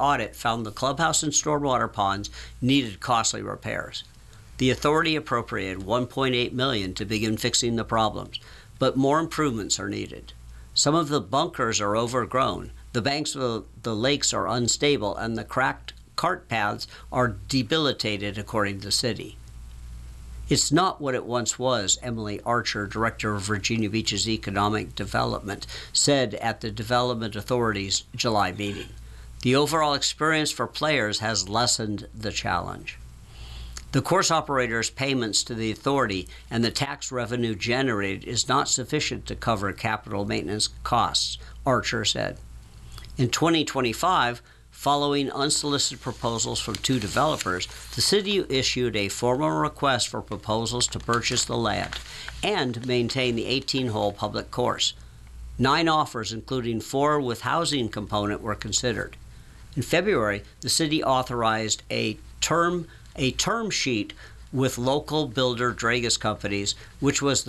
audit found the clubhouse and stormwater ponds needed costly repairs. The authority appropriated $1.8 million to begin fixing the problems, but more improvements are needed. Some of the bunkers are overgrown, the banks of the lakes are unstable, and the cracked cart paths are debilitated, according to the city. It's not what it once was, Emily Archer, director of Virginia Beach's Economic Development, said at the Development Authority's July meeting. The overall experience for players has lessened the challenge. The course operator's payments to the authority and the tax revenue generated is not sufficient to cover capital maintenance costs, Archer said. In 2025, following unsolicited proposals from 2 developers, the city issued a formal request for proposals to purchase the land and maintain the 18-hole public course. 9 offers, including 4 with housing component, were considered. In February, the city authorized a term sheet with local builder Dragus Companies, which was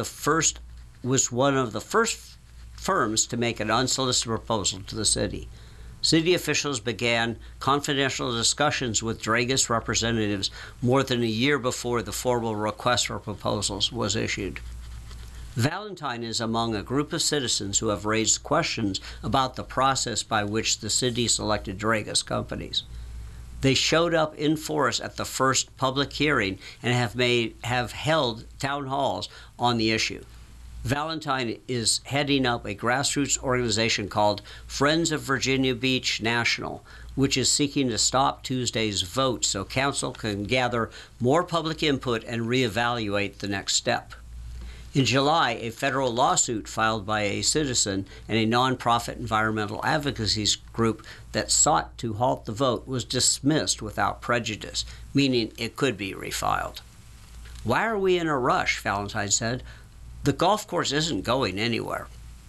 one of the first firms to make an unsolicited proposal to the city. City officials began confidential discussions with Dragus representatives more than a year before the formal request for proposals was issued. Valentine is among a group of citizens who have raised questions about the process by which the city selected Dragus Companies. They showed up in force at the first public hearing and have held town halls on the issue. Valentine is heading up a grassroots organization called Friends of Virginia Beach National, which is seeking to stop Tuesday's vote so council can gather more public input and reevaluate the next step. In July, a federal lawsuit filed by a citizen and a nonprofit environmental advocacy group that sought to halt the vote was dismissed without prejudice, meaning it could be refiled. Why are we in a rush? Valentine said. The golf course isn't going anywhere.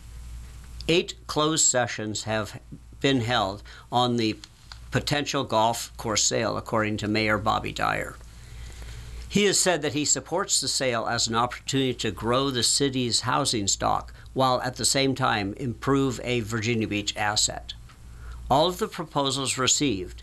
8 closed sessions have been held on the potential golf course sale, according to Mayor Bobby Dyer. He has said that he supports the sale as an opportunity to grow the city's housing stock while at the same time improve a Virginia Beach asset. Of all the proposals received,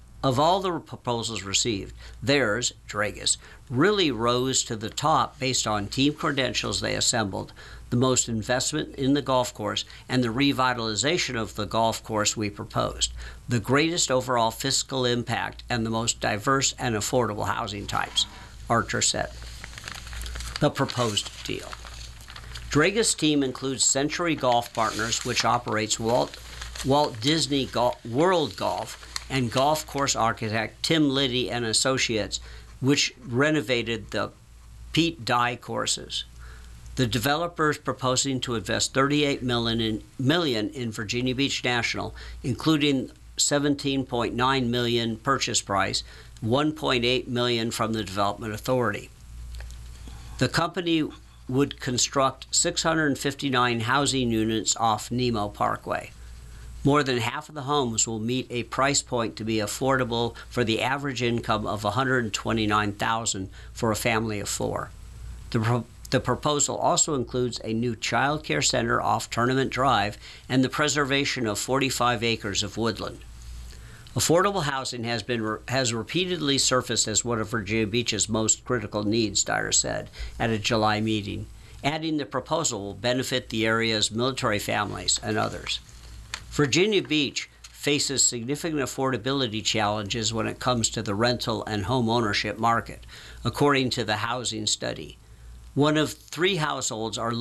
theirs, Dragus, really rose to the top based on team credentials they assembled, the most investment in the golf course, and the revitalization of the golf course we proposed, the greatest overall fiscal impact, and the most diverse and affordable housing types, Archer said. The proposed deal. Dragus' team includes Century Golf Partners, which operates Walt Disney World Golf, and golf course architect Tim Liddy and Associates, which renovated the Pete Dye courses. The developer is proposing to invest $38 million in Virginia Beach National, including $17.9 million purchase price, $1.8 million from the Development Authority. The company would construct 659 housing units off Nemo Parkway. More than half of the homes will meet a price point to be affordable for the average income of $129,000 for a family of 4. The proposal also includes a new child care center off Tournament Drive and the preservation of 45 acres of woodland. Affordable housing has repeatedly surfaced as one of Virginia Beach's most critical needs, Dyer said at a July meeting, adding the proposal will benefit the area's military families and others. Virginia Beach faces significant affordability challenges when it comes to the rental and home ownership market, according to the housing study. One in 3 households are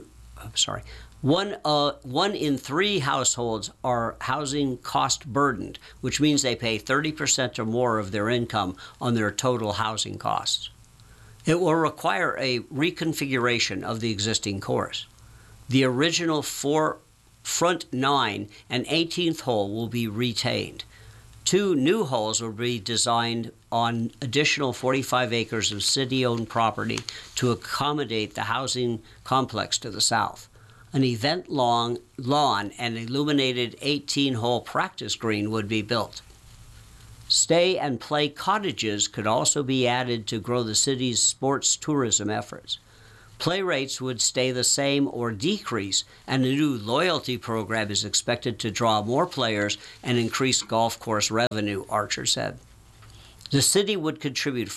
housing cost burdened, which means they pay 30% or more of their income on their total housing costs. It will require a reconfiguration of the existing course. The original front 9 and 18th hole will be retained. 2 new holes will be designed on additional 45 acres of city-owned property to accommodate the housing complex to the south. An event lawn and illuminated 18-hole practice green would be built. Stay and play cottages could also be added to grow the city's sports tourism efforts. Play rates would stay the same or decrease, and a new loyalty program is expected to draw more players and increase golf course revenue, Archer said. The city would contribute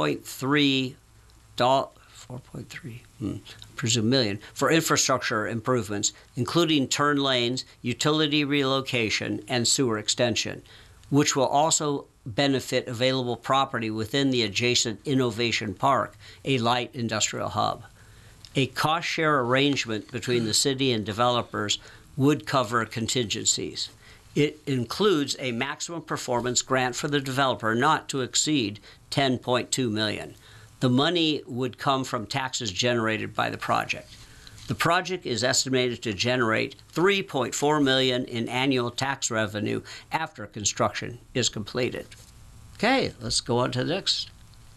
$4.3 million for infrastructure improvements, including turn lanes, utility relocation, and sewer extension, which will also benefit available property within the adjacent Innovation Park, a light industrial hub. A cost-share arrangement between the city and developers would cover contingencies. It includes a maximum performance grant for the developer not to exceed $10.2 million. The money would come from taxes generated by the project. The project is estimated to generate $3.4 million in annual tax revenue after construction is completed. Okay, let's go on to the next.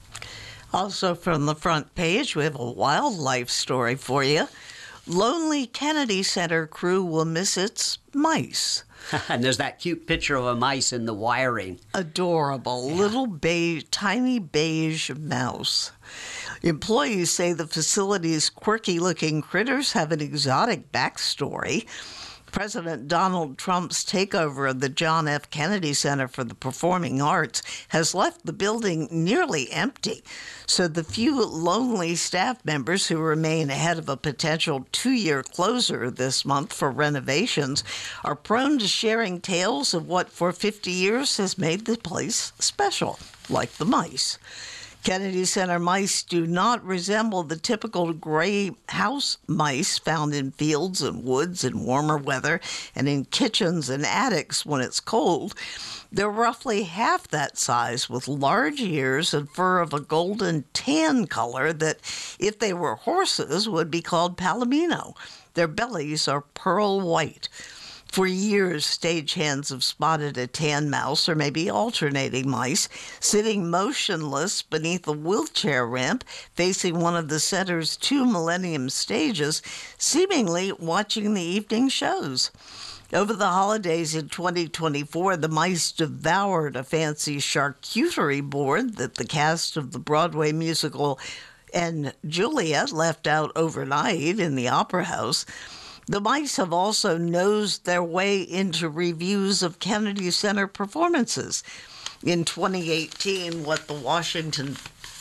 Also from the front page, we have a wildlife story for you. Lonely Kennedy Center crew will miss its mice. And there's that cute picture of a mice in the wiring. Adorable, yeah. Little tiny beige mouse. Employees say the facility's quirky-looking critters have an exotic backstory. President Donald Trump's takeover of the John F. Kennedy Center for the Performing Arts has left the building nearly empty, so the few lonely staff members who remain ahead of a potential 2-year closure this month for renovations are prone to sharing tales of what for 50 years has made the place special, like the mice. Kennedy Center mice do not resemble the typical gray house mice found in fields and woods in warmer weather and in kitchens and attics when it's cold. They're roughly half that size with large ears and fur of a golden tan color that, if they were horses, would be called palomino. Their bellies are pearl white. For years, stagehands have spotted a tan mouse, or maybe alternating mice, sitting motionless beneath a wheelchair ramp facing one of the center's 2 Millennium stages, seemingly watching the evening shows. Over the holidays in 2024, the mice devoured a fancy charcuterie board that the cast of the Broadway musical and Juliet left out overnight in the Opera House. The mice have also nosed their way into reviews of Kennedy Center performances. In 2018, what the Washington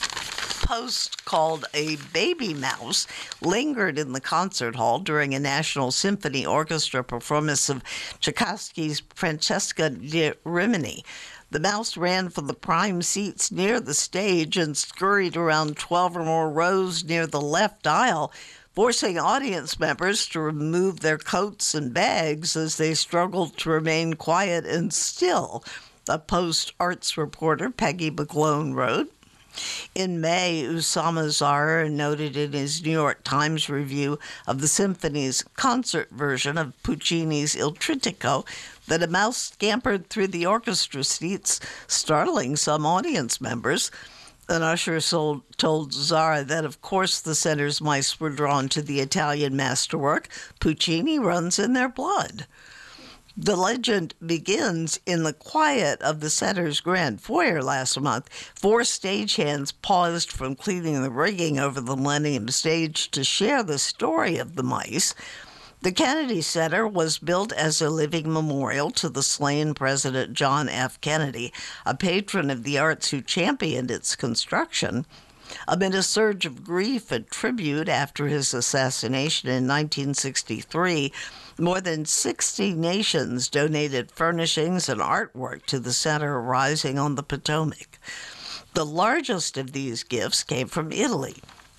Post called a baby mouse lingered in the concert hall during a National Symphony Orchestra performance of Tchaikovsky's Francesca di Rimini. The mouse ran for the prime seats near the stage and scurried around 12 or more rows near the left aisle, forcing audience members to remove their coats and bags as they struggled to remain quiet and still, a Post arts reporter, Peggy McGlone, wrote. In May, Usama Zahar noted in his New York Times review of the symphony's concert version of Puccini's Il Trittico that a mouse scampered through the orchestra seats, startling some audience members. An usher told Zara that, of course, the center's mice were drawn to the Italian masterwork. Puccini runs in their blood. The legend begins in the quiet of the center's grand foyer last month. 4 stagehands paused from cleaning the rigging over the Millennium stage to share the story of the mice. The Kennedy Center was built as a living memorial to the slain President John F. Kennedy, a patron of the arts who championed its construction. Amid a surge of grief and tribute after his assassination in 1963, more than 60 nations donated furnishings and artwork to the center rising on the Potomac. The largest of these gifts came from Italy.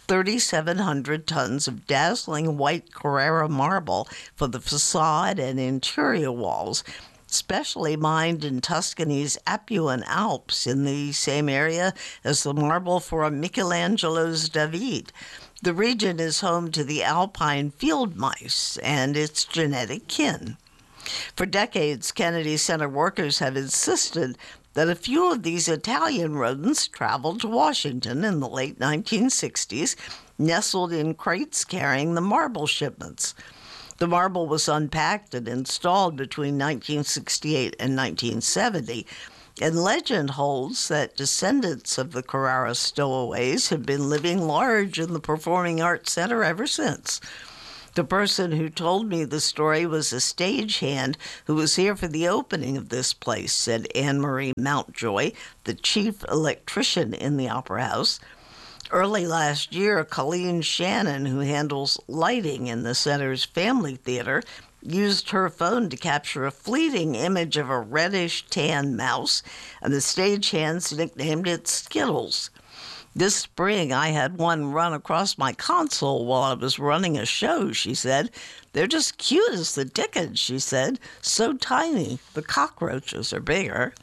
3,700 tons of dazzling white Carrara marble for the facade and interior walls, specially mined in Tuscany's Apuan Alps in the same area as the marble for Michelangelo's David. The region is home to the alpine field mice and its genetic kin. For decades, Kennedy Center workers have insisted that a few of these Italian rodents traveled to Washington in the late 1960s, nestled in crates carrying the marble shipments. The marble was unpacked and installed between 1968 and 1970. And legend holds that descendants of the Carrara stowaways have been living large in the Performing Arts Center ever since. The person who told me the story was a stagehand who was here for the opening of this place, said Anne-Marie Mountjoy, the chief electrician in the Opera House. Early last year, Colleen Shannon, who handles lighting in the center's family theater, used her phone to capture a fleeting image of a reddish-tan mouse, and the stagehands nicknamed it Skittles. This spring, I had one run across my console while I was running a show, she said. They're just cute as the dickens, she said. So tiny. The cockroaches are bigger.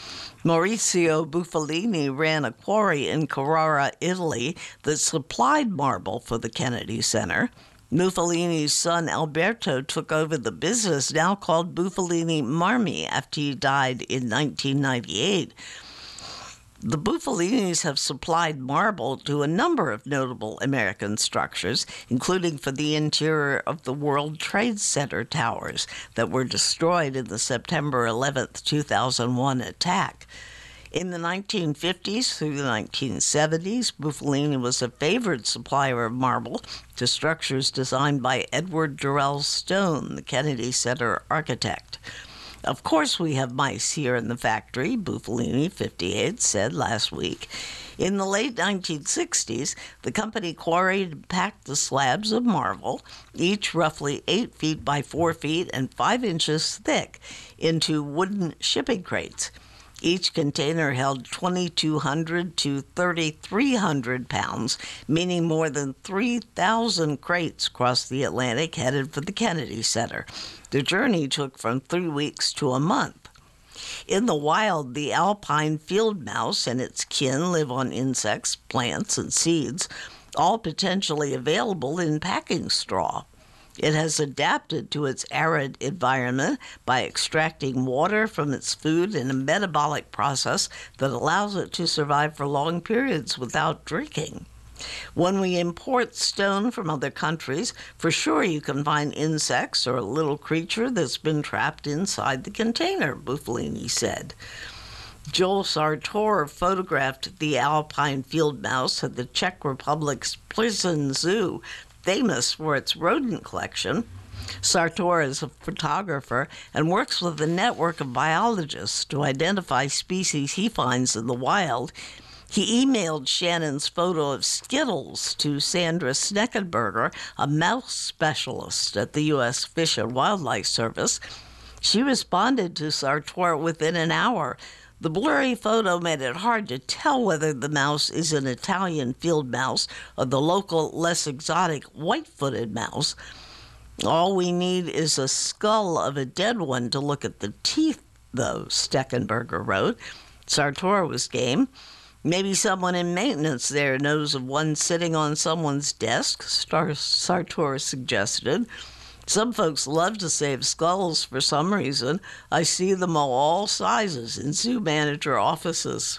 Maurizio Buffalini ran a quarry in Carrara, Italy, that supplied marble for the Kennedy Center. Buffalini's son Alberto took over the business, now called Buffalini Marmi, after he died in 1998. The Buffalinis have supplied marble to a number of notable American structures, including for the interior of the World Trade Center towers that were destroyed in the September 11, 2001 attack. In the 1950s through the 1970s, Buffalini was a favored supplier of marble to structures designed by Edward Durrell Stone, the Kennedy Center architect. Of course we have mice here in the factory, Buffalini, 58, said last week. In the late 1960s, the company quarried and packed the slabs of marble, each roughly 8 feet by 4 feet and 5 inches thick, into wooden shipping crates. Each container held 2,200 to 3,300 pounds, meaning more than 3,000 crates crossed the Atlantic headed for the Kennedy Center. The journey took from 3 weeks to a month. In the wild, the alpine field mouse and its kin live on insects, plants, and seeds, all potentially available in packing straw. It has adapted to its arid environment by extracting water from its food in a metabolic process that allows it to survive for long periods without drinking. When we import stone from other countries, for sure you can find insects or a little creature that's been trapped inside the container, Buffalini said. Joel Sartor photographed the alpine field mouse at the Czech Republic's Plzeň Zoo, famous for its rodent collection. Sartor is a photographer and works with a network of biologists to identify species he finds in the wild. He emailed Shannon's photo of Skittles to Sandra Sneckenberger, a mouse specialist at the U.S. Fish and Wildlife Service. She responded to Sartor within an hour. The blurry photo made it hard to tell whether the mouse is an Italian field mouse or the local, less exotic white-footed mouse. All we need is a skull of a dead one to look at the teeth, though, Steckenberger wrote. Sartor was game. Maybe someone in maintenance there knows of one sitting on someone's desk, Sartor suggested. Some folks love to save skulls for some reason. I see them of all sizes in zoo manager offices.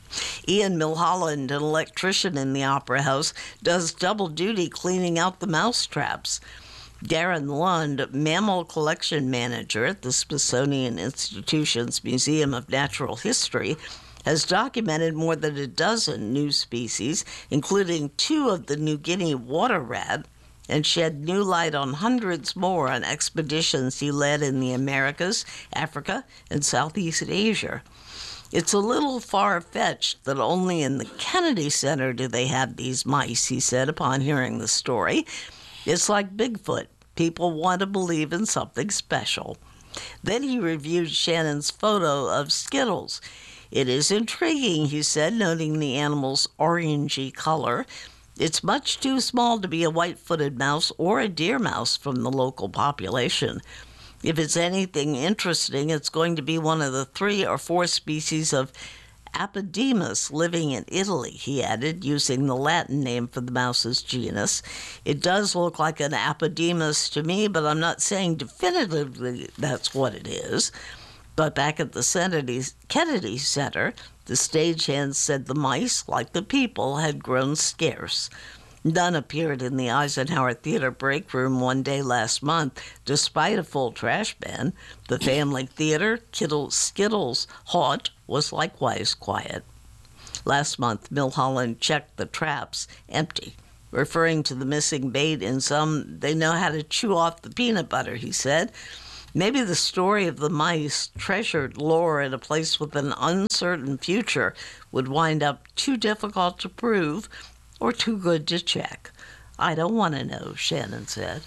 Ian Milholland, an electrician in the Opera House, does double duty cleaning out the mouse traps. Darren Lund, mammal collection manager at the Smithsonian Institution's Museum of Natural History, has documented more than a dozen new species, including 2 of the New Guinea water rat, and shed new light on hundreds more on expeditions he led in the Americas, Africa, and Southeast Asia. It's a little far-fetched that only in the Kennedy Center do they have these mice, he said upon hearing the story. It's like Bigfoot. People want to believe in something special. Then he reviewed Shannon's photo of Skittles. It is intriguing, he said, noting the animal's orangey color. It's much too small to be a white-footed mouse or a deer mouse from the local population. If it's anything interesting, it's going to be one of the 3 or 4 species of Apodemus living in Italy, he added, using the Latin name for the mouse's genus. It does look like an Apodemus to me, but I'm not saying definitively that's what it is. But back at the Kennedy Center, the stagehands said the mice, like the people, had grown scarce. None appeared in the Eisenhower Theater break room one day last month, despite a full trash ban. The Family Theater, Skittles Haunt, was likewise quiet. Last month, Milholland checked the traps empty, referring to the missing bait in some, they know how to chew off the peanut butter, he said. Maybe the story of the mice treasured lore in a place with an uncertain future would wind up too difficult to prove or too good to check. I don't want to know, Shannon said.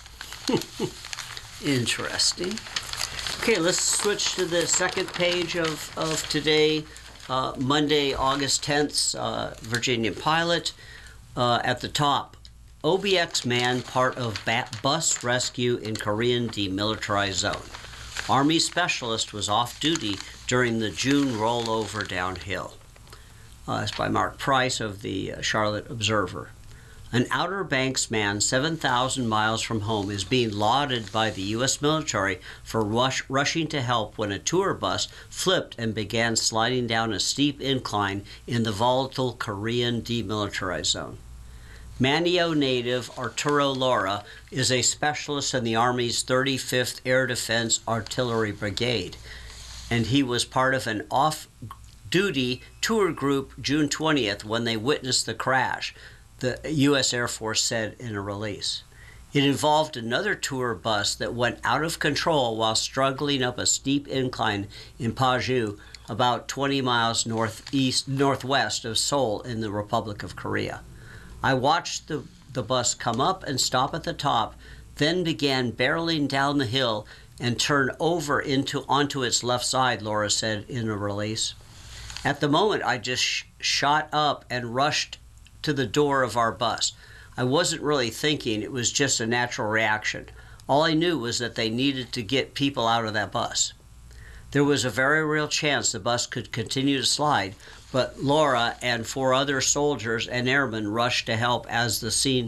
Interesting. Okay, let's switch to the second page of today, Monday, August 10th, Virginia Pilot. At the top, OBX man part of bus rescue in Korean demilitarized zone. Army specialist was off duty during the June rollover downhill. It's by Mark Price of the Charlotte Observer. An Outer Banks man 7,000 miles from home is being lauded by the U.S. military for rushing to help when a tour bus flipped and began sliding down a steep incline in the volatile Korean demilitarized zone. Manio native Arturo Lara is a specialist in the Army's 35th Air Defense Artillery Brigade, and he was part of an off-duty tour group June 20th when they witnessed the crash, the U.S. Air Force said in a release. It involved another tour bus that went out of control while struggling up a steep incline in Paju, about 20 miles northwest of Seoul in the Republic of Korea. I watched the bus come up and stop at the top, then began barreling down the hill and turn over onto its left side, Laura said in a release. At the moment, I just shot up and rushed to the door of our bus. I wasn't really thinking, it was just a natural reaction. All I knew was that they needed to get people out of that bus. There was a very real chance the bus could continue to slide, but Laura and 4 other soldiers and airmen rushed to help as the scene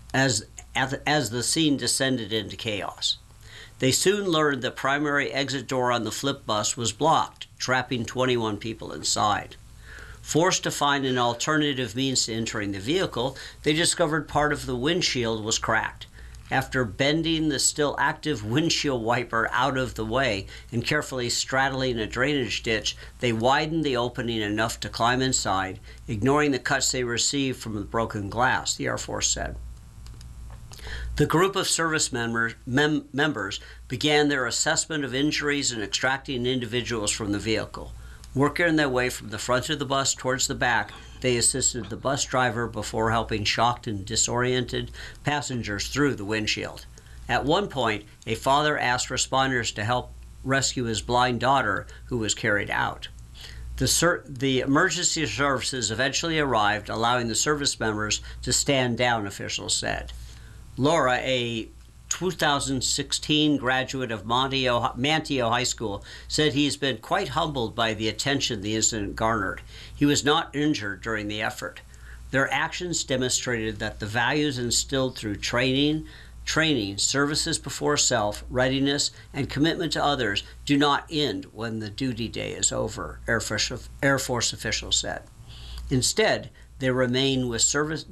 descended into chaos. They soon learned the primary exit door on the flip bus was blocked, trapping 21 people inside. Forced to find an alternative means to entering the vehicle, they discovered part of the windshield was cracked. After bending the still active windshield wiper out of the way and carefully straddling a drainage ditch, they widened the opening enough to climb inside, ignoring the cuts they received from the broken glass, the Air Force said. The group of service members began their assessment of injuries and extracting individuals from the vehicle. Working their way from the front of the bus towards the back, they assisted the bus driver before helping shocked and disoriented passengers through the windshield. At one point, a father asked responders to help rescue his blind daughter, who was carried out. The emergency services eventually arrived, allowing the service members to stand down, officials said. Laura, a 2016 graduate of Manteo High School, said he's been quite humbled by the attention the incident garnered. He was not injured during the effort. Their actions demonstrated that the values instilled through training, services before self, readiness, and commitment to others do not end when the duty day is over, Air Force officials said. Instead, they remain with service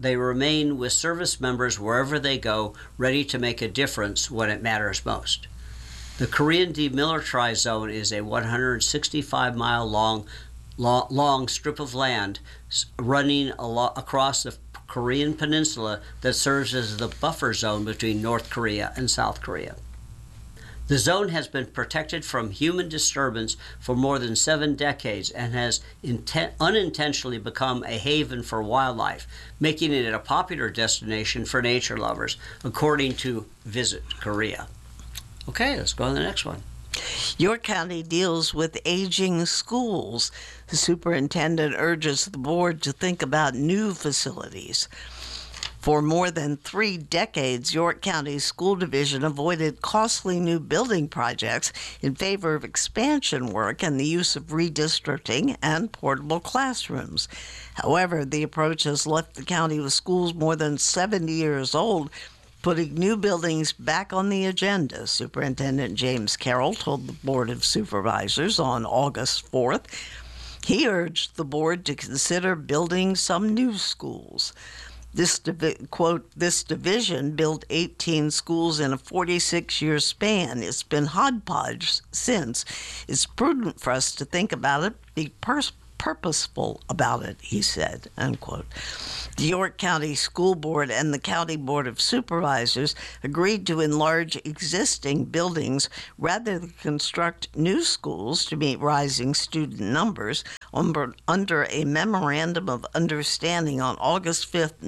members wherever they go, ready to make a difference when it matters most. The Korean demilitarized zone is a 165-mile long strip of land running across the Korean peninsula that serves as the buffer zone between North Korea and South Korea. The zone has been protected from human disturbance for more than 7 decades and has unintentionally become a haven for wildlife, making it a popular destination for nature lovers, according to Visit Korea. Okay, let's go on to the next one. York County deals with aging schools. The superintendent urges the board to think about new facilities. For more than 3 decades, York County's school division avoided costly new building projects in favor of expansion work and the use of redistricting and portable classrooms. However, the approach has left the county with schools more than 70 years old, putting new buildings back on the agenda, Superintendent James Carroll told the Board of Supervisors on August 4th. He urged the board to consider building some new schools. Quote, this division built 18 schools in a 46-year span. It's been hodgepodge since. It's prudent for us to think about it, be purposeful about it, he said, unquote. The York County School Board and the County Board of Supervisors agreed to enlarge existing buildings rather than construct new schools to meet rising student numbers under a memorandum of understanding on August 5th,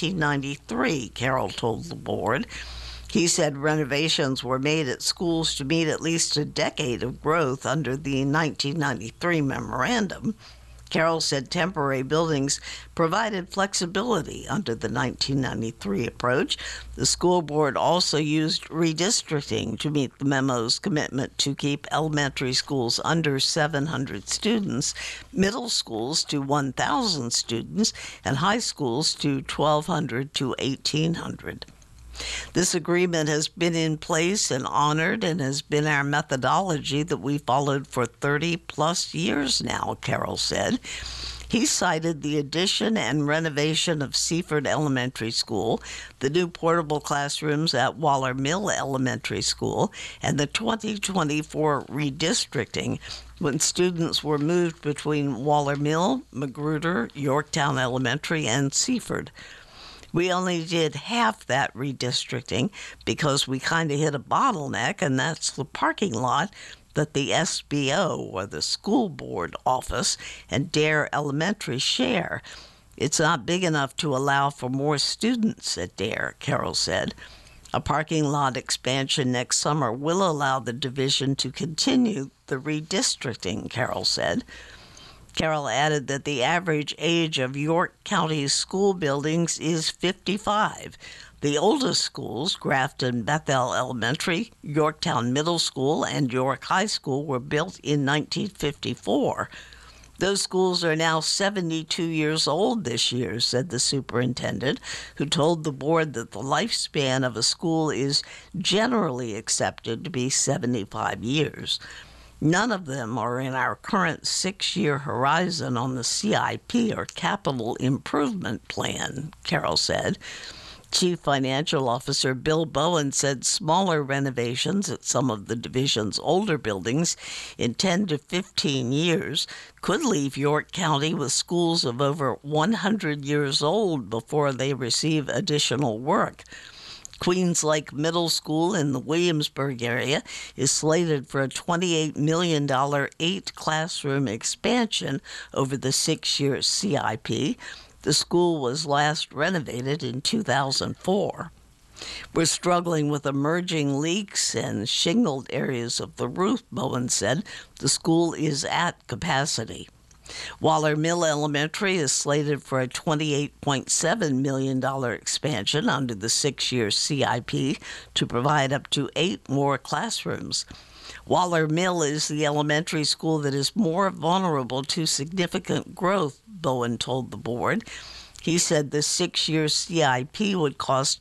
1993, Carroll told the board. He said renovations were made at schools to meet at least a decade of growth under the 1993 memorandum. Carroll said temporary buildings provided flexibility under the 1993 approach. The school board also used redistricting to meet the memo's commitment to keep elementary schools under 700 students, middle schools to 1,000 students, and high schools to 1,200 to 1,800. This agreement has been in place and honored and has been our methodology that we followed for 30-plus years now, Carroll said. He cited the addition and renovation of Seaford Elementary School, the new portable classrooms at Waller Mill Elementary School, and the 2024 redistricting when students were moved between Waller Mill, Magruder, Yorktown Elementary, and Seaford. We only did half that redistricting because we kind of hit a bottleneck, and that's the parking lot that the SBO, or the school board office, and Dare Elementary share. It's not big enough to allow for more students at Dare, Carroll said. A parking lot expansion next summer will allow the division to continue the redistricting, Carroll said. Carroll added that the average age of York County's school buildings is 55. The oldest schools, Grafton Bethel Elementary, Yorktown Middle School, and York High School, were built in 1954. Those schools are now 72 years old this year, said the superintendent, who told the board that the lifespan of a school is generally accepted to be 75 years. None of them are in our current 6-year horizon on the CIP, or Capital Improvement Plan, Carroll said. Chief Financial Officer Bill Bowen said smaller renovations at some of the division's older buildings in 10 to 15 years could leave York County with schools of over 100 years old before they receive additional work. Queens Lake Middle School in the Williamsburg area is slated for a $28 million 8-classroom expansion over the 6-year CIP. The school was last renovated in 2004. We're struggling with emerging leaks and shingled areas of the roof, Bowen said. The school is at capacity. Waller Mill Elementary is slated for a $28.7 million expansion under the 6-year CIP to provide up to 8 more classrooms. Waller Mill is the elementary school that is more vulnerable to significant growth, Bowen told the board. He said the 6-year CIP would cost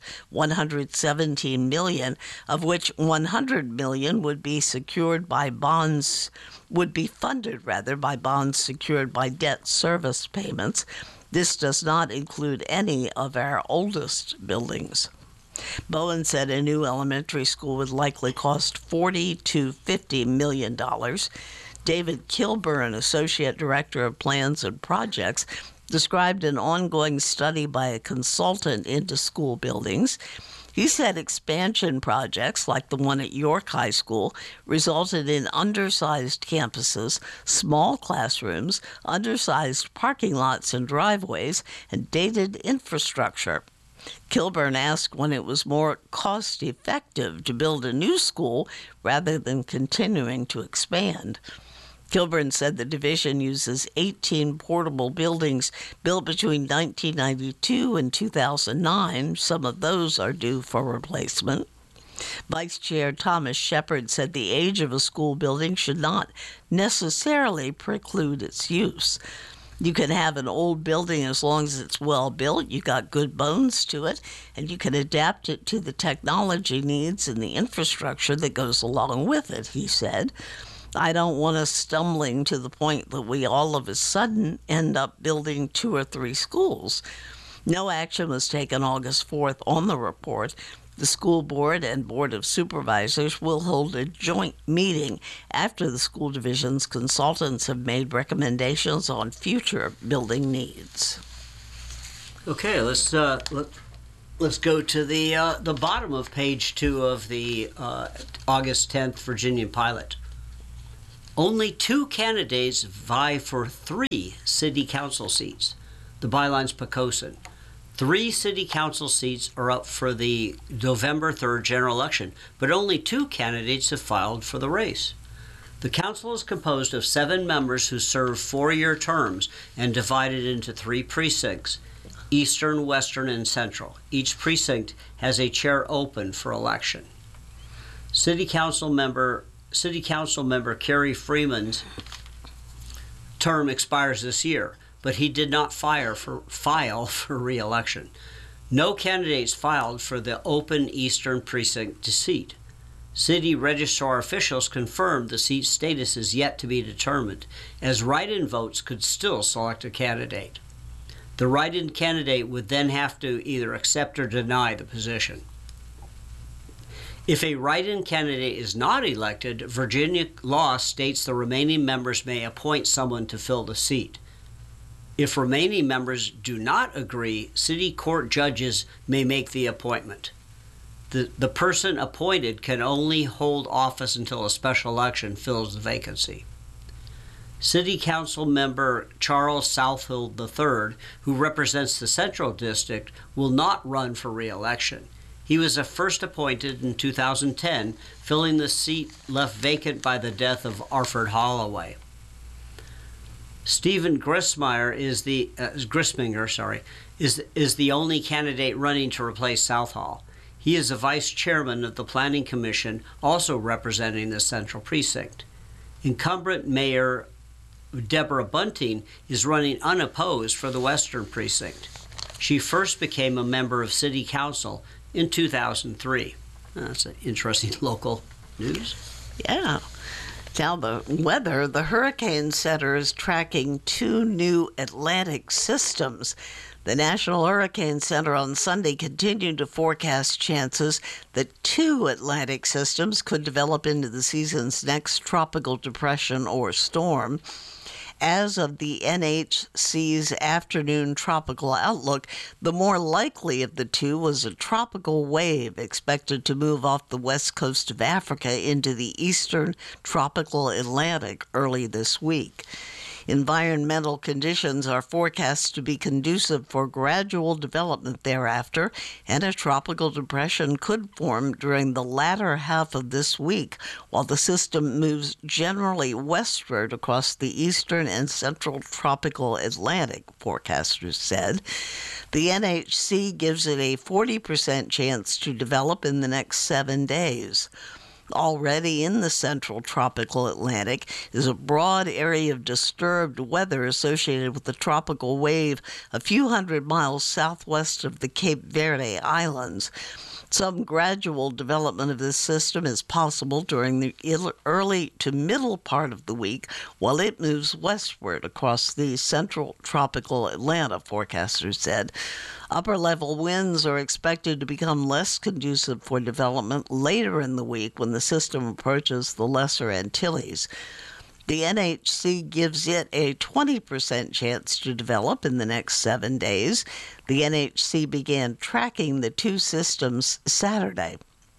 $117 million, of which $100 million would be funded by bonds secured by debt service payments. This does not include any of our oldest buildings. Bowen said a new elementary school would likely cost $40 to $50 million. David Kilburn, Associate Director of Plans and Projects, described an ongoing study by a consultant into school buildings. He said expansion projects like the one at York High School resulted in undersized campuses, small classrooms, undersized parking lots and driveways, and dated infrastructure. Kilburn asked when it was more cost-effective to build a new school rather than continuing to expand. Kilburn said the division uses 18 portable buildings built between 1992 and 2009. Some of those are due for replacement. Vice Chair Thomas Shepard said the age of a school building should not necessarily preclude its use. You can have an old building as long as it's well built, you got good bones to it, and you can adapt it to the technology needs and the infrastructure that goes along with it, he said. I don't want us stumbling to the point that we all of a sudden end up building 2 or 3 schools. No action was taken August 4th on the report. The school board and board of supervisors will hold a joint meeting after the school division's consultants have made recommendations on future building needs. Okay, let's go to the bottom of page 2 of the August 10th Virginia pilot. Only 2 candidates vie for 3 city council seats. The byline's Poquoson. 3 city council seats are up for the November 3rd general election, but only 2 candidates have filed for the race. The council is composed of 7 members who serve 4-year terms and divided into 3 precincts: Eastern, Western, and Central. Each precinct has a chair open for election. City Council member Kerry Freeman's term expires this year, but he did not file for re-election. No candidates filed for the open Eastern precinct seat. City registrar officials confirmed the seat's status is yet to be determined, as write-in votes could still select a candidate. The write-in candidate would then have to either accept or deny the position. If a write-in candidate is not elected, Virginia law states the remaining members may appoint someone to fill the seat. If remaining members do not agree, city court judges may make the appointment. The person appointed can only hold office until a special election fills the vacancy. City Council member Charles Southfield III, who represents the Central District, will not run for re-election. He was first appointed in 2010, filling the seat left vacant by the death of Arthur Holloway. Stephen Grisminger is the only candidate running to replace Southall. He is the vice chairman of the Planning Commission, also representing the Central Precinct. Incumbent Mayor Deborah Bunting is running unopposed for the Western Precinct. She first became a member of City Council in 2003. That's an interesting local news. Yeah. Now the weather, the Hurricane Center is tracking 2 new Atlantic systems. The National Hurricane Center on Sunday continued to forecast chances that 2 Atlantic systems could develop into the season's next tropical depression or storm. As of the NHC's afternoon tropical outlook, the more likely of the 2 was a tropical wave expected to move off the west coast of Africa into the eastern tropical Atlantic early this week. Environmental conditions are forecast to be conducive for gradual development thereafter, and a tropical depression could form during the latter half of this week, while the system moves generally westward across the eastern and central tropical Atlantic, forecasters said. The NHC gives it a 40% chance to develop in the next 7 days. Already in the central tropical Atlantic is a broad area of disturbed weather associated with the tropical wave a few hundred miles southwest of the Cape Verde Islands. Some gradual development of this system is possible during the early to middle part of the week while it moves westward across the central tropical Atlanta, forecasters said. Upper-level winds are expected to become less conducive for development later in the week when the system approaches the Lesser Antilles. The NHC gives it a 20% chance to develop in the next 7 days. The NHC began tracking the 2 systems Saturday.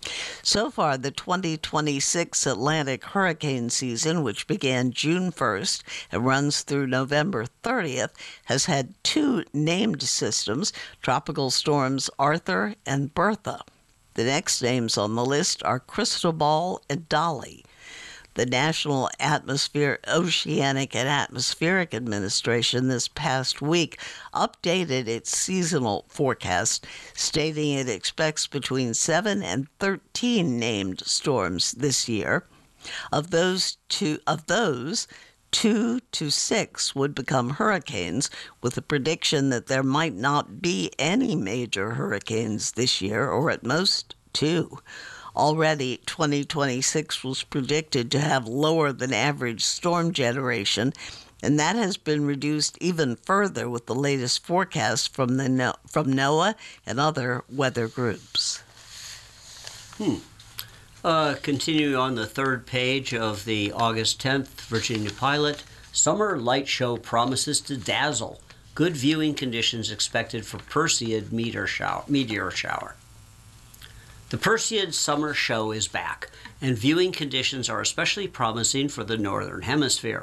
So far, the 2026 Atlantic hurricane season, which began June 1st and runs through November 30th, has had 2 named systems, tropical storms Arthur and Bertha. The next names on the list are Cristobal and Dolly. The National Oceanic and Atmospheric Administration this past week updated its seasonal forecast, stating it expects between 7 and 13 named storms this year. Of those, 2 to 6 would become hurricanes, with a prediction that there might not be any major hurricanes this year, or at most 2. Already, 2026 was predicted to have lower than average storm generation and that has been reduced even further with the latest forecast from NOAA and other weather groups. Continuing on the third page of the August 10th Virginia Pilot, summer light show promises to dazzle. Good viewing conditions expected for Perseid meteor shower. The Perseid summer show is back, and viewing conditions are especially promising for the northern hemisphere.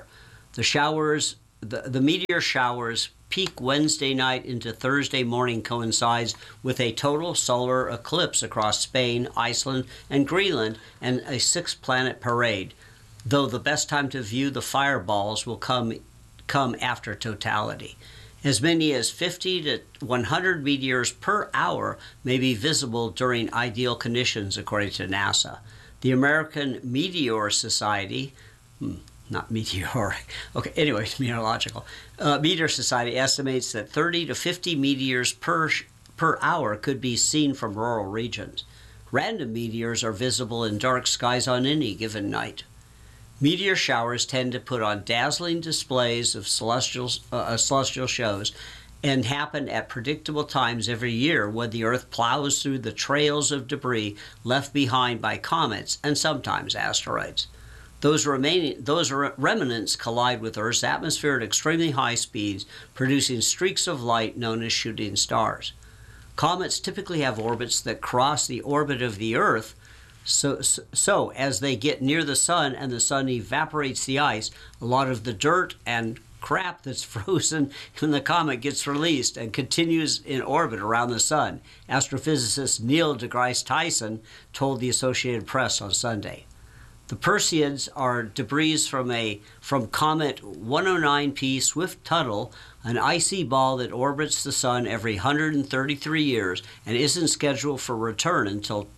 The meteor showers peak Wednesday night into Thursday morning coincides with a total solar eclipse across Spain, Iceland, and Greenland, and a six-planet parade, though the best time to view the fireballs will come after totality. As many as 50 to 100 meteors per hour may be visible during ideal conditions, according to NASA. The American Meteor Society, not meteoric, okay, anyway, meteorological. Meteor Society estimates that 30 to 50 meteors per hour could be seen from rural regions. Random meteors are visible in dark skies on any given night. Meteor showers tend to put on dazzling displays of celestial shows and happen at predictable times every year when the Earth plows through the trails of debris left behind by comets and sometimes asteroids. Those remnants collide with Earth's atmosphere at extremely high speeds, producing streaks of light known as shooting stars. Comets typically have orbits that cross the orbit of the Earth, so as they get near the sun and the sun evaporates the ice, a lot of the dirt and crap that's frozen in the comet gets released and continues in orbit around the sun, astrophysicist Neil deGrasse Tyson told the Associated Press on Sunday. The Perseids are debris from Comet 109P Swift-Tuttle, an icy ball that orbits the sun every 133 years and isn't scheduled for return until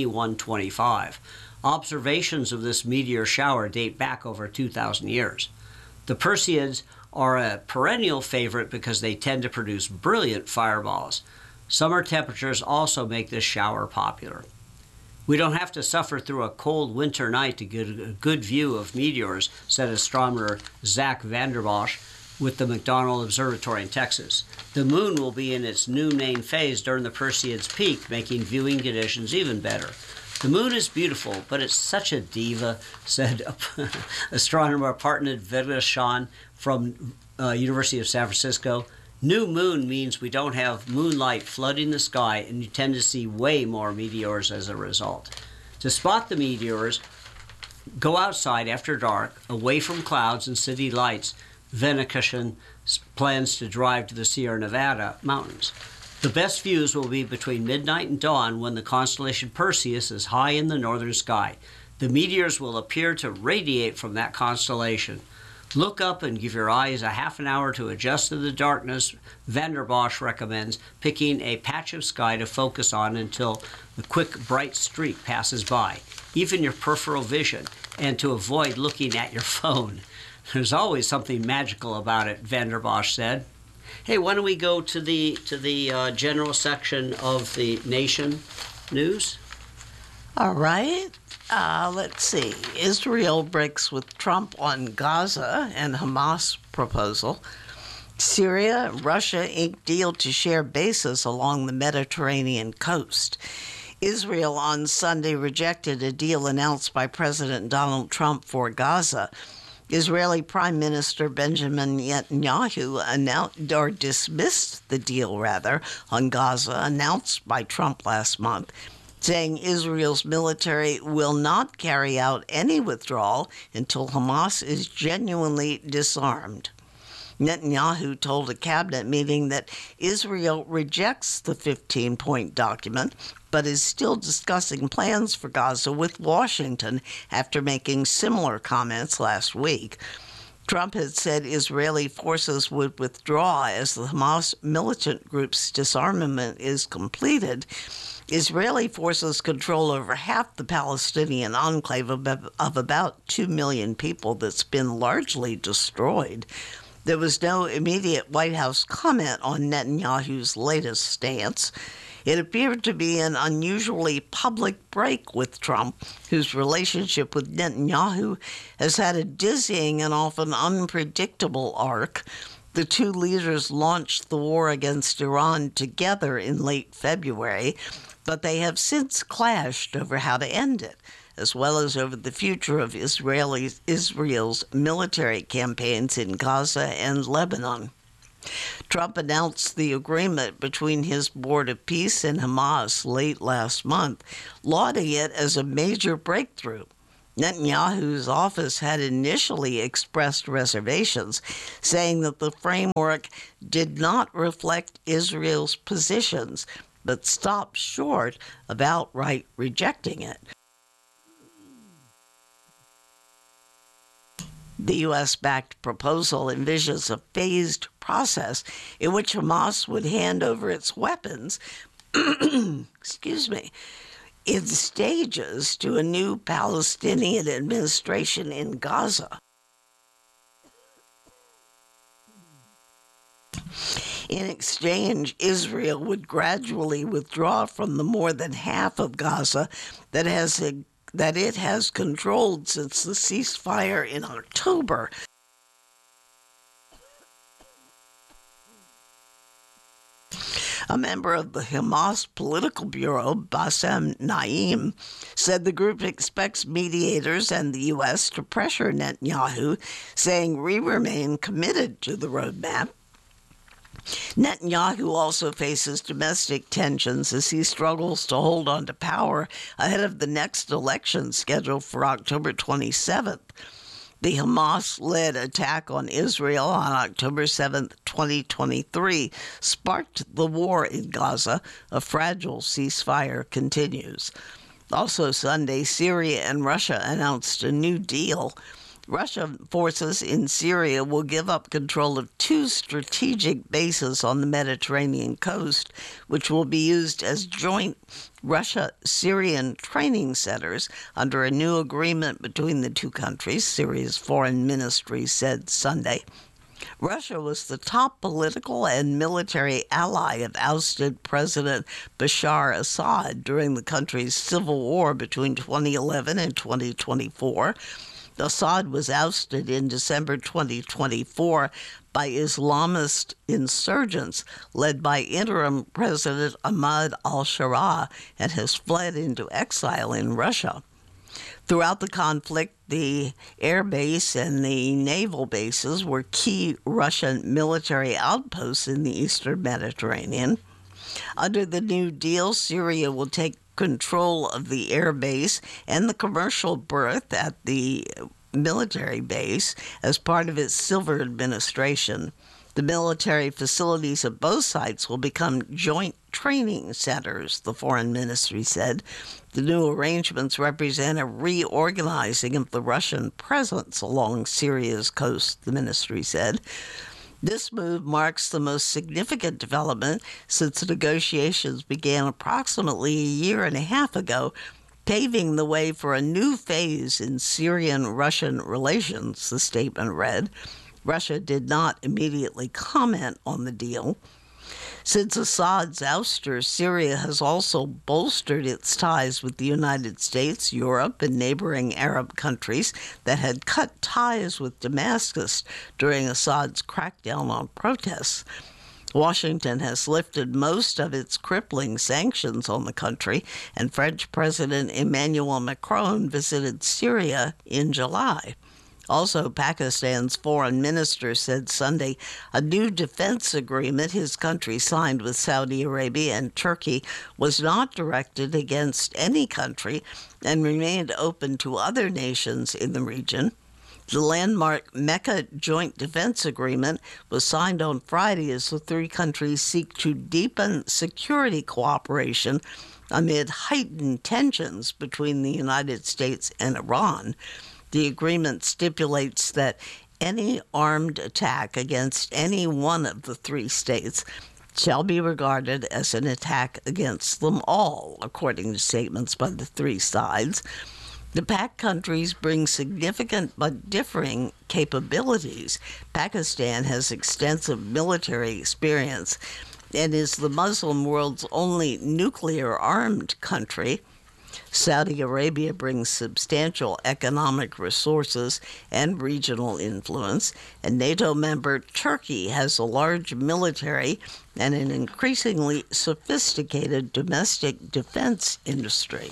2125. Observations of this meteor shower date back over 2,000 years. The Perseids are a perennial favorite because they tend to produce brilliant fireballs. Summer temperatures also make this shower popular. We don't have to suffer through a cold winter night to get a good view of meteors, said astronomer Zach Vanderbosch with the McDonald Observatory in Texas. The moon will be in its new main phase during the Perseids' peak, making viewing conditions even better. The moon is beautiful, but it's such a diva, said astronomer Partnet Vedashan from University of San Francisco. New moon means we don't have moonlight flooding the sky, and you tend to see way more meteors as a result. To spot the meteors, go outside after dark, away from clouds and city lights. Venekishan plans to drive to the Sierra Nevada mountains. The best views will be between midnight and dawn when the constellation Perseus is high in the northern sky. The meteors will appear to radiate from that constellation. Look up and give your eyes a half an hour to adjust to the darkness. Vanderbosch recommends picking a patch of sky to focus on until the quick, bright streak passes by, even your peripheral vision, and to avoid looking at your phone. There's always something magical about it, Vanderbosch said. Hey, why don't we go to the general section of the Nation news? All right. Let's see. Israel breaks with Trump on Gaza and Hamas proposal. Syria, Russia ink deal to share bases along the Mediterranean coast. Israel on Sunday rejected a deal announced by President Donald Trump for Gaza. Israeli Prime Minister Benjamin Netanyahu dismissed the deal, on Gaza announced by Trump last month, saying Israel's military will not carry out any withdrawal until Hamas is genuinely disarmed. Netanyahu told a cabinet meeting that Israel rejects the 15-point document, but is still discussing plans for Gaza with Washington after making similar comments last week. Trump had said Israeli forces would withdraw as the Hamas militant group's disarmament is completed. Israeli forces control over half the Palestinian enclave of about 2 million people that's been largely destroyed. There was no immediate White House comment on Netanyahu's latest stance. It appeared to be an unusually public break with Trump, whose relationship with Netanyahu has had a dizzying and often unpredictable arc. The two leaders launched the war against Iran together in late February, but they have since clashed over how to end it, as well as over the future of Israel's military campaigns in Gaza and Lebanon. Trump announced the agreement between his Board of Peace and Hamas late last month, lauding it as a major breakthrough. Netanyahu's office had initially expressed reservations, saying that the framework did not reflect Israel's positions, but stopped short of outright rejecting it. The U.S.-backed proposal envisions a phased process in which Hamas would hand over its weapons, in stages to a new Palestinian administration in Gaza. In exchange, Israel would gradually withdraw from the more than half of Gaza that it has controlled since the ceasefire in October. A member of the Hamas political bureau, Bassem Naim, said the group expects mediators and the U.S. to pressure Netanyahu, saying we remain committed to the roadmap. Netanyahu also faces domestic tensions as he struggles to hold on to power ahead of the next election scheduled for October 27th. The Hamas-led attack on Israel on October 7, 2023, sparked the war in Gaza. A fragile ceasefire continues. Also Sunday, Syria and Russia announced a new deal. Russian forces in Syria will give up control of 2 strategic bases on the Mediterranean coast, which will be used as joint Russia-Syrian training centers under a new agreement between the two countries, Syria's foreign ministry said Sunday. Russia was the top political and military ally of ousted President Bashar Assad during the country's civil war between 2011 and 2024. Assad was ousted in December 2024 by Islamist insurgents led by interim President Ahmad al-Sharaa and has fled into exile in Russia. Throughout the conflict, the air base and the naval bases were key Russian military outposts in the eastern Mediterranean. Under the New Deal, Syria will take control of the air base and the commercial berth at the military base as part of its civil administration. The military facilities of both sites will become joint training centers, the foreign ministry said. The new arrangements represent a reorganizing of the Russian presence along Syria's coast, the ministry said. This move marks the most significant development since the negotiations began approximately a year and a half ago, paving the way for a new phase in Syrian-Russian relations, the statement read. Russia did not immediately comment on the deal. Since Assad's ouster, Syria has also bolstered its ties with the United States, Europe, and neighboring Arab countries that had cut ties with Damascus during Assad's crackdown on protests. Washington has lifted most of its crippling sanctions on the country, and French President Emmanuel Macron visited Syria in July. Also, Pakistan's foreign minister said Sunday a new defense agreement his country signed with Saudi Arabia and Turkey was not directed against any country and remained open to other nations in the region. The landmark Mecca Joint Defense Agreement was signed on Friday as the three countries seek to deepen security cooperation amid heightened tensions between the United States and Iran. The agreement stipulates that any armed attack against any one of the three states shall be regarded as an attack against them all, according to statements by the three sides. The PAC countries bring significant but differing capabilities. Pakistan has extensive military experience and is the Muslim world's only nuclear-armed country. Saudi Arabia brings substantial economic resources and regional influence, and NATO member Turkey has a large military and an increasingly sophisticated domestic defense industry.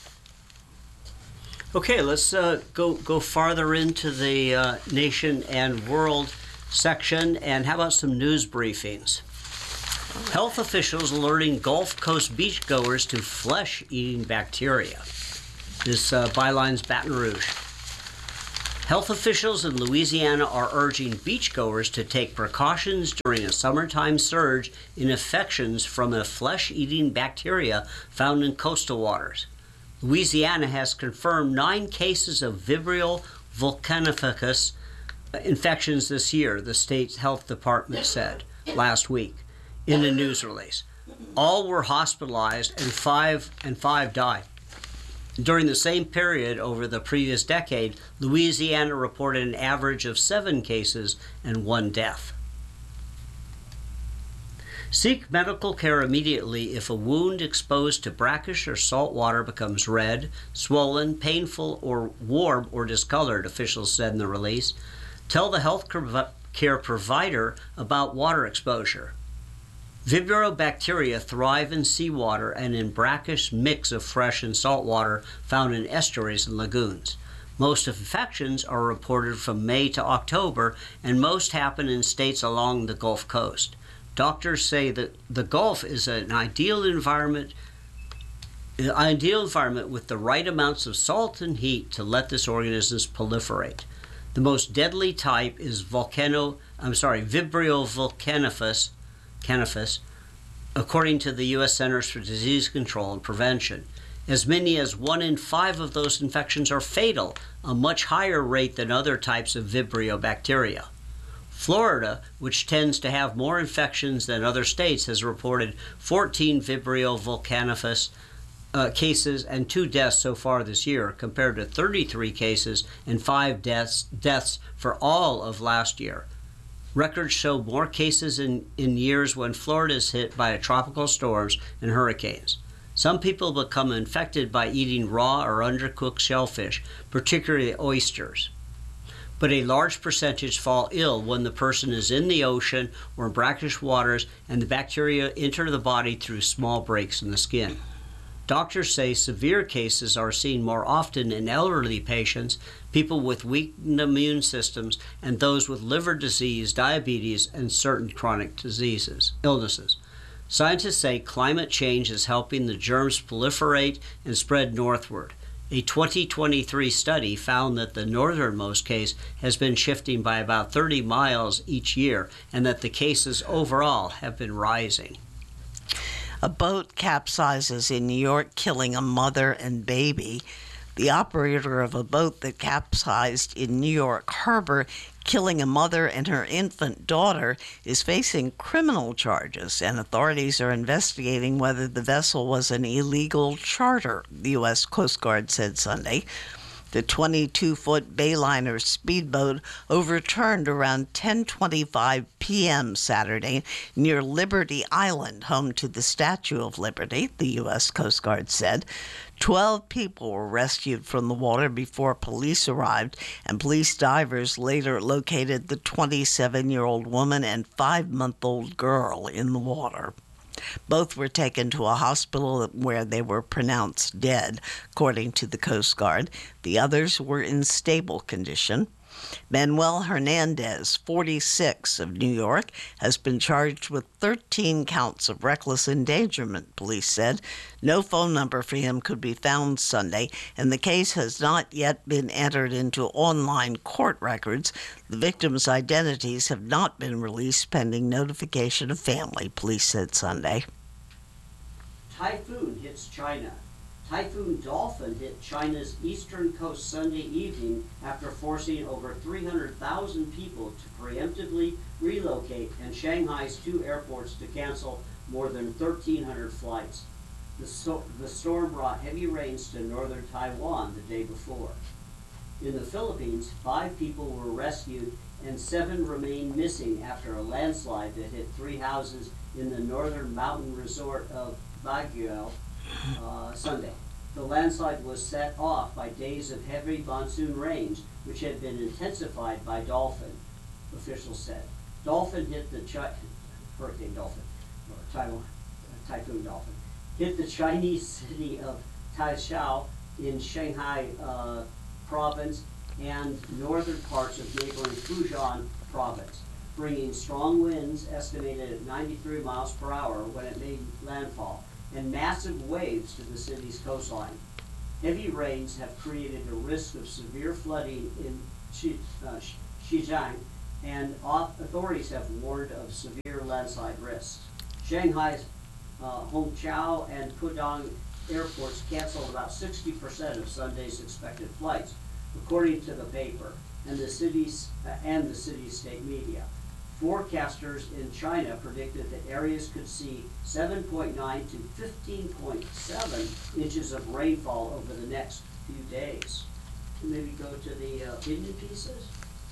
Okay, let's go farther into the nation and world section, and how about some news briefings? Health officials alerting Gulf Coast beachgoers to flesh-eating bacteria. This byline's Baton Rouge. Health officials in Louisiana are urging beachgoers to take precautions during a summertime surge in infections from a flesh-eating bacteria found in coastal waters. Louisiana has confirmed 9 cases of Vibrio vulcanificus infections this year, the state's health department said last week in a news release. All were hospitalized and five died. During the same period over the previous decade, Louisiana reported an average of 7 cases and 1 death. Seek medical care immediately if a wound exposed to brackish or salt water becomes red, swollen, painful, or warm or discolored, officials said in the release. Tell the health care provider about water exposure. Vibrio bacteria thrive in seawater and in brackish mix of fresh and salt water found in estuaries and lagoons. Most infections are reported from May to October, and most happen in states along the Gulf Coast. Doctors say that the Gulf is an ideal environment with the right amounts of salt and heat to let this organism proliferate. The most deadly type is Vibrio vulcanificus, according to the U.S. Centers for Disease Control and Prevention. As many as 1 in 5 of those infections are fatal, a much higher rate than other types of Vibrio bacteria. Florida, which tends to have more infections than other states, has reported 14 Vibrio vulcanificus cases and 2 deaths so far this year, compared to 33 cases and 5 deaths for all of last year. Records show more cases in years when Florida is hit by tropical storms and hurricanes. Some people become infected by eating raw or undercooked shellfish, particularly oysters. But a large percentage fall ill when the person is in the ocean or in brackish waters and the bacteria enter the body through small breaks in the skin. Doctors say severe cases are seen more often in elderly patients, people with weakened immune systems, and those with liver disease, diabetes, and certain chronic illnesses. Scientists say climate change is helping the germs proliferate and spread northward. A 2023 study found that the northernmost case has been shifting by about 30 miles each year, and that the cases overall have been rising. A boat capsizes in New York, killing a mother and baby. The operator of a boat that capsized in New York Harbor, killing a mother and her infant daughter, is facing criminal charges, and authorities are investigating whether the vessel was an illegal charter, the U.S. Coast Guard said Sunday. The 22-foot Bayliner speedboat overturned around 10:25 p.m. Saturday near Liberty Island, home to the Statue of Liberty, the U.S. Coast Guard said. 12 people were rescued from the water before police arrived, and police divers later located the 27-year-old woman and 5-month-old girl in the water. Both were taken to a hospital where they were pronounced dead, according to the Coast Guard. The others were in stable condition. Manuel Hernandez, 46, of New York, has been charged with 13 counts of reckless endangerment, police said. No phone number for him could be found Sunday, and the case has not yet been entered into online court records. The victims' identities have not been released pending notification of family, police said Sunday. Typhoon hits China. Typhoon Dolphin hit China's eastern coast Sunday evening after forcing over 300,000 people to preemptively relocate and Shanghai's 2 airports to cancel more than 1,300 flights. The storm brought heavy rains to northern Taiwan the day before. In the Philippines, 5 people were rescued and 7 remain missing after a landslide that hit 3 houses in the northern mountain resort of Baguio Sunday. The landslide was set off by days of heavy monsoon rains, which had been intensified by Dolphin, officials said. Dolphin hit the Hurricane Dolphin, or Typhoon Dolphin, hit the Chinese city of Taishao in Shanghai province and northern parts of neighboring Fujian province, bringing strong winds estimated at 93 miles per hour when it made landfall, and massive waves to the city's coastline. Heavy rains have created a risk of severe flooding in Xizang, and authorities have warned of severe landslide risks. Shanghai's Hongqiao and Pudong airports canceled about 60% of Sunday's expected flights, according to the paper and the city's state media. Forecasters in China predicted that areas could see 7.9 to 15.7 inches of rainfall over the next few days. Maybe go to the opinion pieces.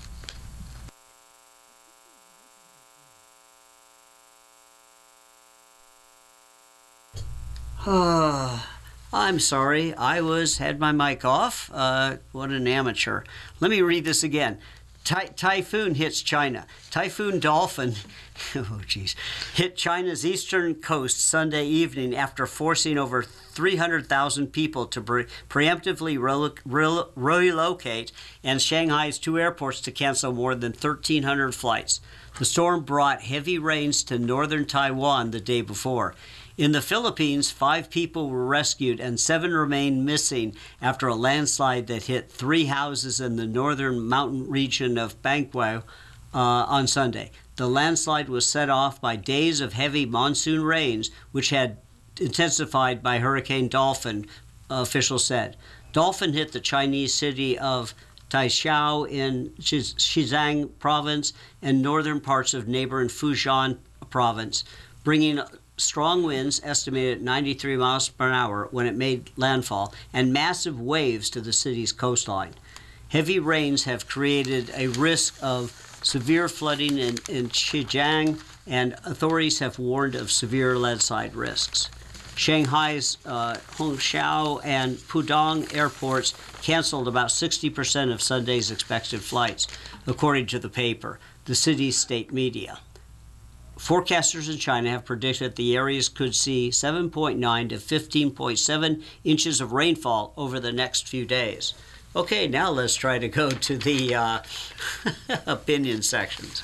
I'm sorry, I had my mic off. What an amateur. Let me read this again. Typhoon hits China. Typhoon Dolphin, hit China's eastern coast Sunday evening after forcing over 300,000 people to preemptively relocate and Shanghai's 2 airports to cancel more than 1,300 flights. The storm brought heavy rains to northern Taiwan the day before. In the Philippines, 5 people were rescued and 7 remain missing after a landslide that hit 3 houses in the northern mountain region of Baguio on Sunday. The landslide was set off by days of heavy monsoon rains, which had intensified by Hurricane Dolphin, officials said. Dolphin hit the Chinese city of Taishao in Xizang province and northern parts of neighboring Fujian province, bringing strong winds estimated at 93 miles per hour when it made landfall, and massive waves to the city's coastline. Heavy rains have created a risk of severe flooding in Xizang, and authorities have warned of severe landslide risks. Shanghai's Hongqiao and Pudong airports canceled about 60% of Sunday's expected flights, according to the paper, the city's state media. Forecasters in China have predicted the areas could see 7.9 to 15.7 inches of rainfall over the next few days. Okay, now let's try to go to the opinion sections.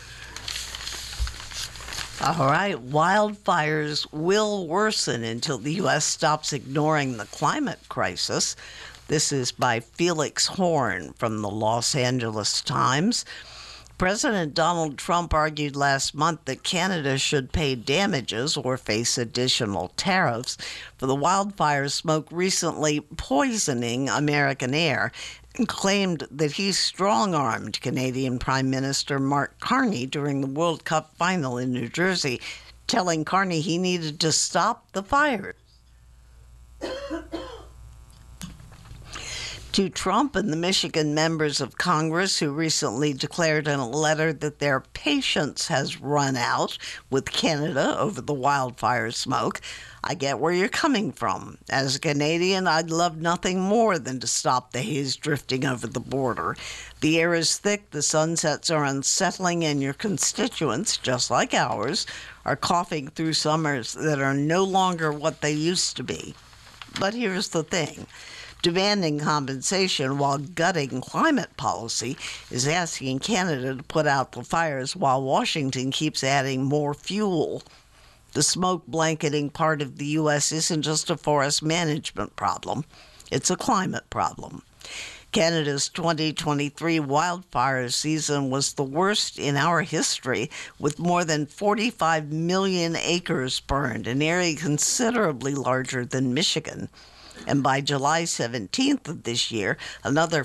All right, wildfires will worsen until the U.S. stops ignoring the climate crisis. This is by Felix Horn from the Los Angeles Times. President Donald Trump argued last month that Canada should pay damages or face additional tariffs for the wildfire smoke recently poisoning American air, and claimed that he strong-armed Canadian Prime Minister Mark Carney during the World Cup final in New Jersey, telling Carney he needed to stop the fires. To Trump and the Michigan members of Congress who recently declared in a letter that their patience has run out with Canada over the wildfire smoke, I get where you're coming from. As a Canadian, I'd love nothing more than to stop the haze drifting over the border. The air is thick, the sunsets are unsettling, and your constituents, just like ours, are coughing through summers that are no longer what they used to be. But here's the thing. Demanding compensation while gutting climate policy is asking Canada to put out the fires while Washington keeps adding more fuel. The smoke blanketing part of the U.S. isn't just a forest management problem. It's a climate problem. Canada's 2023 wildfire season was the worst in our history, with more than 45 million acres burned, an area considerably larger than Michigan. And by July 17th of this year, another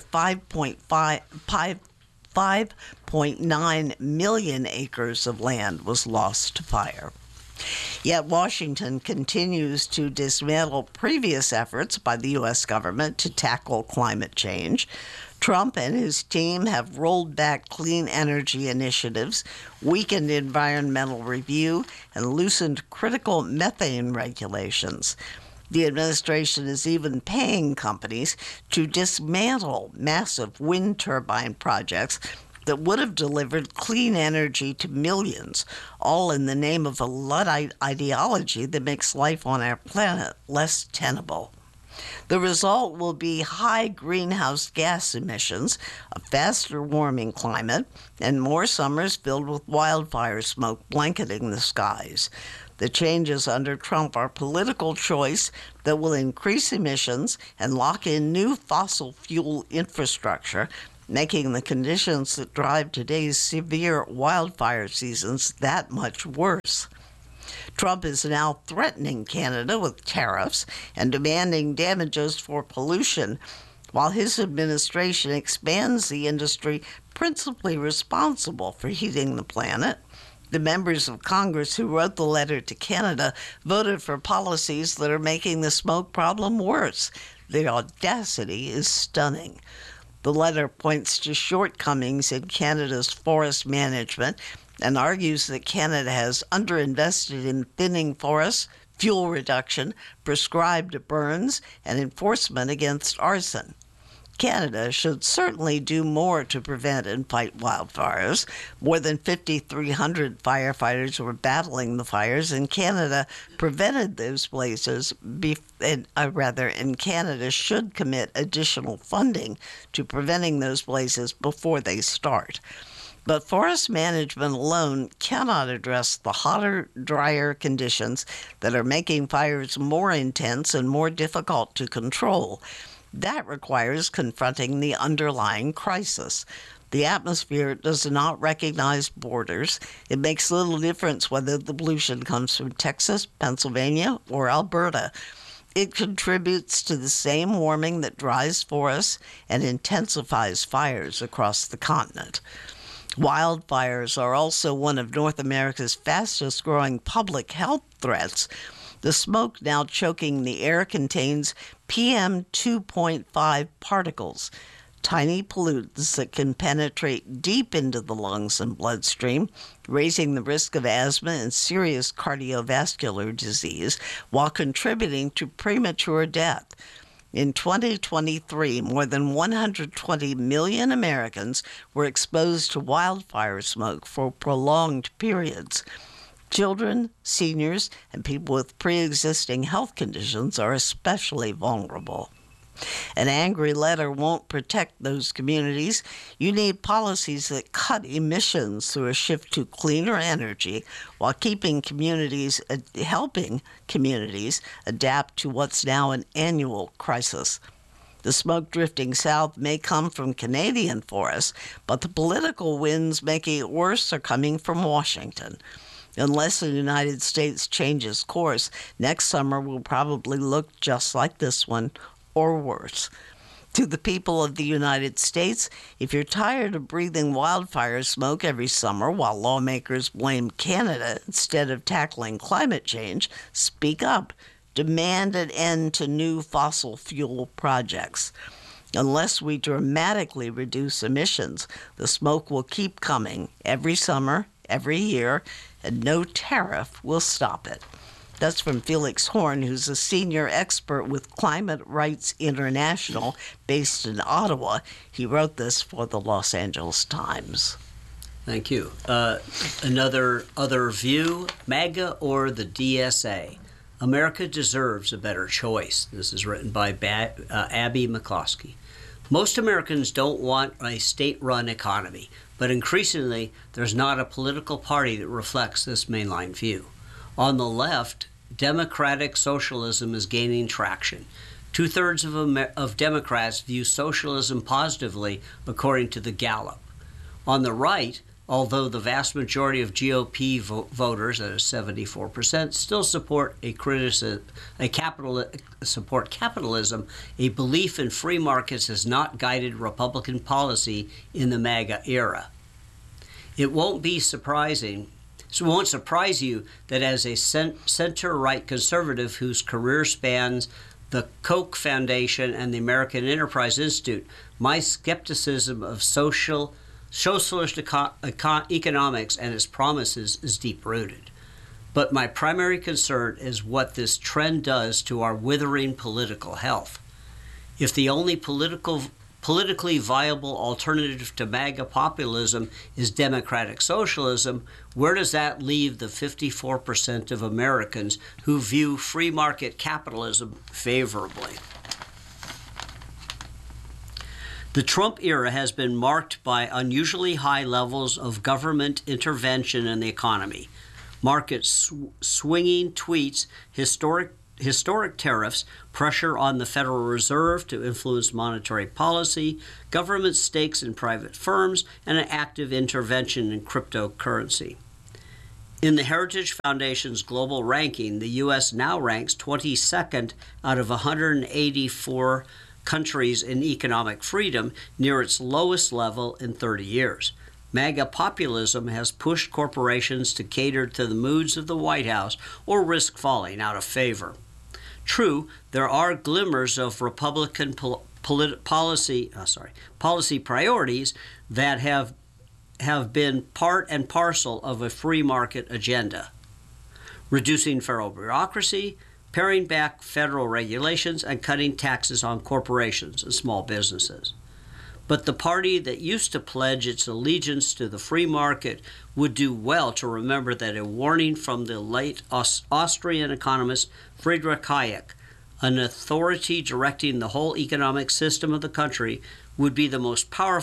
5.9 million acres of land was lost to fire. Yet Washington continues to dismantle previous efforts by the U.S. government to tackle climate change. Trump and his team have rolled back clean energy initiatives, weakened environmental review, and loosened critical methane regulations. The administration is even paying companies to dismantle massive wind turbine projects that would have delivered clean energy to millions, all in the name of a Luddite ideology that makes life on our planet less tenable. The result will be high greenhouse gas emissions, a faster warming climate, and more summers filled with wildfire smoke blanketing the skies. The changes under Trump are political choice that will increase emissions and lock in new fossil fuel infrastructure, making the conditions that drive today's severe wildfire seasons that much worse. Trump is now threatening Canada with tariffs and demanding damages for pollution, while his administration expands the industry principally responsible for heating the planet. The members of Congress who wrote the letter to Canada voted for policies that are making the smoke problem worse. The audacity is stunning. The letter points to shortcomings in Canada's forest management and argues that Canada has underinvested in thinning forests, fuel reduction, prescribed burns, and enforcement against arson. Canada should certainly do more to prevent and fight wildfires. More than 5,300 firefighters were battling the fires, and Canada prevented those blazes, and Canada should commit additional funding to preventing those blazes before they start. But forest management alone cannot address the hotter, drier conditions that are making fires more intense and more difficult to control. That requires confronting the underlying crisis. The atmosphere does not recognize borders. It makes little difference whether the pollution comes from Texas, Pennsylvania, or Alberta. It contributes to the same warming that dries forests and intensifies fires across the continent. Wildfires are also one of North America's fastest-growing public health threats. The smoke now choking the air contains PM 2.5 particles, tiny pollutants that can penetrate deep into the lungs and bloodstream, raising the risk of asthma and serious cardiovascular disease while contributing to premature death. In 2023, more than 120 million Americans were exposed to wildfire smoke for prolonged periods. Children, seniors, and people with pre-existing health conditions are especially vulnerable. An angry letter won't protect those communities. You need policies that cut emissions through a shift to cleaner energy while helping communities adapt to what's now an annual crisis. The smoke drifting south may come from Canadian forests, but the political winds making it worse are coming from Washington. Unless the United States changes course, next summer will probably look just like this one, or worse. To the people of the United States, if you're tired of breathing wildfire smoke every summer while lawmakers blame Canada instead of tackling climate change, speak up. Demand an end to new fossil fuel projects. Unless we dramatically reduce emissions, the smoke will keep coming every summer, every year, and no tariff will stop it. That's from Felix Horn, who's a senior expert with Climate Rights International based in Ottawa. He wrote this for the Los Angeles Times. Thank you. Other view, MAGA or the DSA? America deserves a better choice. This is written by Abby McCloskey. Most Americans don't want a state-run economy, but increasingly there's not a political party that reflects this mainline view. On the left, democratic socialism is gaining traction. Two-thirds of Democrats view socialism positively, according to the Gallup. On the right, although the vast majority of GOP voters, that is 74%, still support capitalism, a belief in free markets has not guided Republican policy in the MAGA era. It won't surprise you that as a center-right conservative whose career spans the Koch Foundation, and the American Enterprise Institute, my skepticism of socialist economics and its promises is deep-rooted. But my primary concern is what this trend does to our withering political health. If the only politically viable alternative to MAGA populism is democratic socialism, where does that leave the 54% of Americans who view free market capitalism favorably? The Trump era has been marked by unusually high levels of government intervention in the economy. Market swinging tweets, historic tariffs, pressure on the Federal Reserve to influence monetary policy, government stakes in private firms, and an active intervention in cryptocurrency. In the Heritage Foundation's global ranking, the U.S. now ranks 22nd out of 184 countries in economic freedom, near its lowest level in 30 years. MAGA populism has pushed corporations to cater to the moods of the White House or risk falling out of favor. True, there are glimmers of Republican policy priorities that have been part and parcel of a free market agenda. Reducing federal bureaucracy, paring back federal regulations, and cutting taxes on corporations and small businesses. But the party that used to pledge its allegiance to the free market would do well to remember that a warning from the late Austrian economist Friedrich Hayek, an authority directing the whole economic system of the country, would be the most powerful